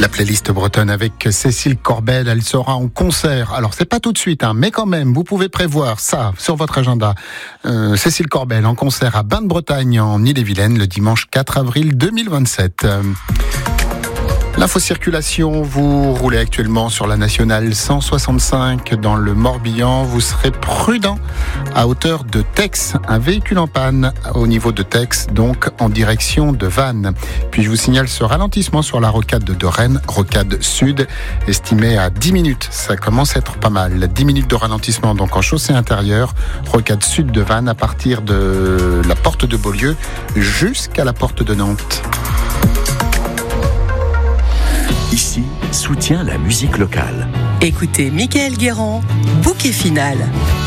La playlist bretonne avec Cécile Corbel, elle sera en concert. Alors c'est pas tout de suite, mais quand même, vous pouvez prévoir ça sur votre agenda. Cécile Corbel en concert à Bain-de-Bretagne en Ille-et-Vilaine le dimanche 4 avril 2027. L'info-circulation, vous roulez actuellement sur la nationale 165 dans le Morbihan. Vous serez prudent à hauteur de Tex, un véhicule en panne au niveau de Tex, donc en direction de Vannes. Puis je vous signale ce ralentissement sur la rocade de Rennes, rocade sud, estimé à 10 minutes. Ça commence à être pas mal. 10 minutes de ralentissement donc en chaussée intérieure, rocade sud de Vannes à partir de la porte de Beaulieu jusqu'à la porte de Nantes. Ici, soutient la musique locale. Écoutez Michael Guérand, Bouquet final.